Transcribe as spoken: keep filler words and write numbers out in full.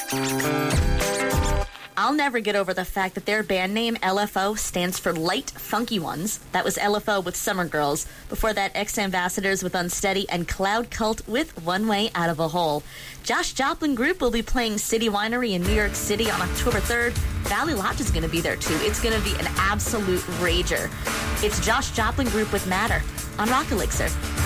I'll never get over the fact that their band name, L F O, stands for Light Funky Ones. That was L F O with Summer Girls. Before that, X-Ambassadors with Unsteady and Cloud Cult with One Way Out of a Hole. Josh Joplin Group will be playing City Winery in New York City on October third. Valley Lodge is going to be there, too. It's going to be an absolute rager. It's Josh Joplin Group with Matter on Rock Elixir.